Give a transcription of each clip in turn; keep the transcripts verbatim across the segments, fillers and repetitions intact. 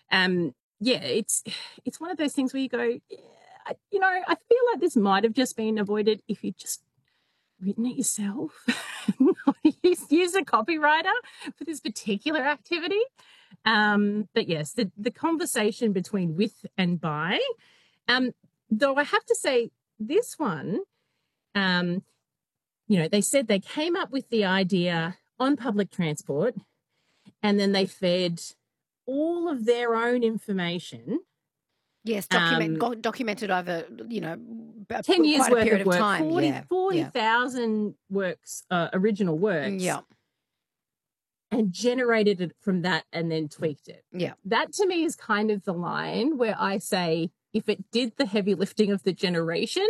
Um, yeah, it's it's one of those things where you go, yeah, I, you know, I feel like this might have just been avoided if you just written it yourself. use, use a copywriter for this particular activity. Um, but yes, the, the conversation between with and by, um, though I have to say this one, um, you know, they said they came up with the idea on public transport and then they fed all of their own information. Yes, document Um, got documented over, you know, a- ten years quite a worth period of of work, time. forty Yeah, yeah, forty thousand works, uh, original works, yeah, and generated it from that and then tweaked it. yeah. That to me is kind of the line where I say, if it did the heavy lifting of the generation,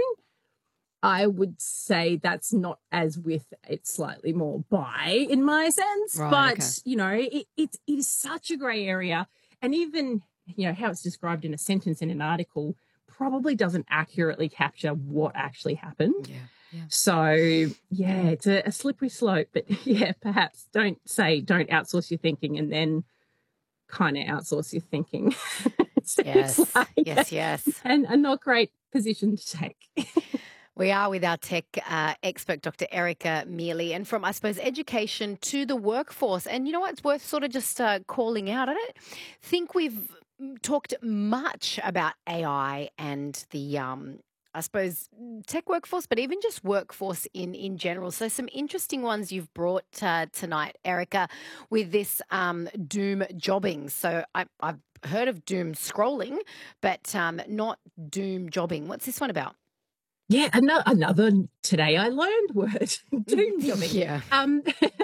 I would say that's not as with, it's slightly more by in my sense. Right, But, okay. you know, it, it, it is such a grey area. And even, you know, how it's described in a sentence in an article probably doesn't accurately capture what actually happened. Yeah, yeah. So, yeah, it's a, a slippery slope. But, yeah, perhaps don't say don't outsource your thinking and then kind of outsource your thinking. Yes, like yes, yes. and a not great position to take. We are with our tech uh, expert, Doctor Erica Mealy, and from, I suppose, education to the workforce. And you know what? It's worth sort of just uh, calling out. I don't think we've mm, talked much about A I and the, um, I suppose, tech workforce, but even just workforce in, in general. So some interesting ones you've brought uh, tonight, Erica, with this um, doom jobbing. So I, I've heard of doom scrolling, but um, not doom jobbing. What's this one about? Yeah, another, another today I learned word, doom jobbing. Yeah. Um,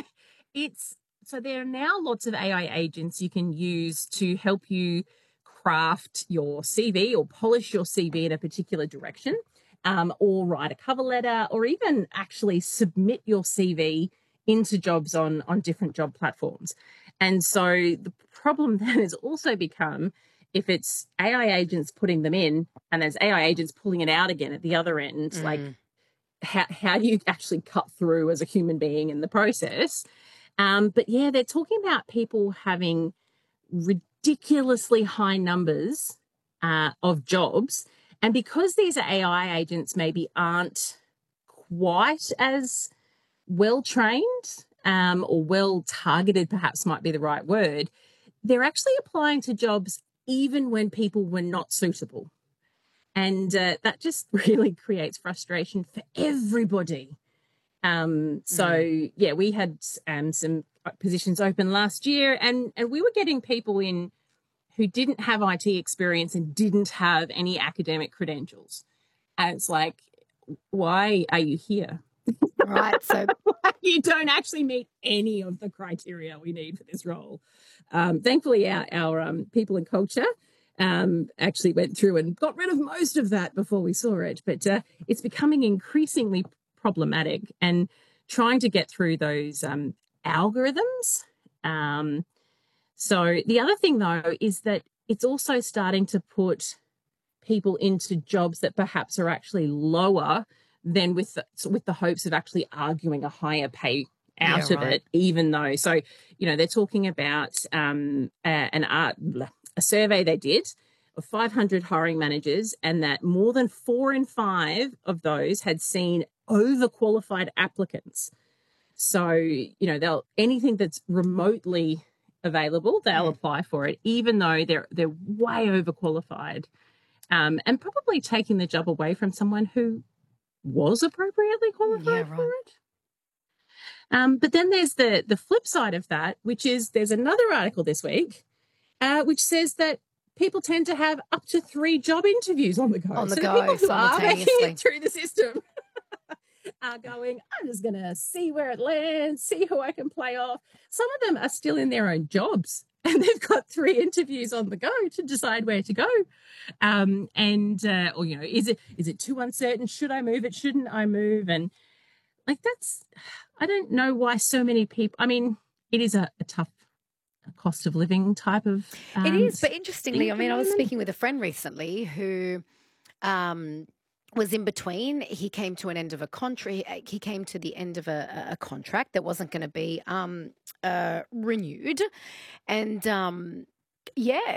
it's so there are now lots of A I agents you can use to help you craft your C V or polish your C V in a particular direction, um, or write a cover letter, or even actually submit your C V into jobs on on different job platforms. And so the problem then has also become, if it's A I agents putting them in and there's A I agents pulling it out again at the other end, like Mm. how, how do you actually cut through as a human being in the process? Um, but yeah, they're talking about people having ridiculously high numbers uh, of jobs. And because these A I agents maybe aren't quite as well trained um, or well targeted, perhaps might be the right word, they're actually applying to jobs even when people were not suitable. And uh, that just really creates frustration for everybody. Um, so, Mm. yeah, we had um, some positions open last year and, and we were getting people in who didn't have I T experience and didn't have any academic credentials. And it's like, why are you here? Right. So You don't actually meet any of the criteria we need for this role. Um, thankfully, our, our um, people and culture um, actually went through and got rid of most of that before we saw it. But uh, it's becoming increasingly problematic and trying to get through those um, algorithms. Um, so the other thing, though, is that it's also starting to put people into jobs that perhaps are actually lower than with the, with the hopes of actually arguing a higher pay out yeah, of right. it, even though, so, you know, they're talking about um, a, an art, a survey they did of five hundred hiring managers, and that more than four in five of those had seen overqualified applicants. So, you know, they'll anything that's remotely available, they'll Mm. apply for it, even though they're they're way overqualified, um, and probably taking the job away from someone who was appropriately qualified Yeah, for right. it. Um, but then there's the the flip side of that, which is there's another article this week, uh, which says that people tend to have up to three job interviews on the go. On the so go, the people who are making simultaneously. it through the system are going, I'm just going to see where it lands, see who I can play off. Some of them are still in their own jobs and they've got three interviews on the go to decide where to go. Um, and, uh, or, you know, is it is it too uncertain? Should I move it? Shouldn't I move? And like, that's, I don't know why so many people, I mean, it is a, a tough cost of living type of um, It is, but thing interestingly, at I the mean, I was moment. speaking with a friend recently who um, was in between. He came to an end of a contract. He came to the end of a, a contract that wasn't going to be um, uh, renewed, and um, yeah.